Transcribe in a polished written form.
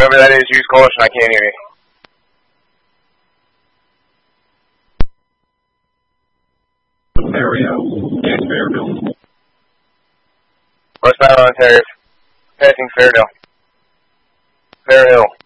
whoever that is, use caution. I can't hear you. Area in Fairfield. Westbound on Terrace. Passing Fairhill. Fairhill.